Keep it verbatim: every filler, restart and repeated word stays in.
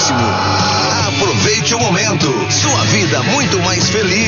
próximo. Aproveite o momento. Sua vida muito mais feliz.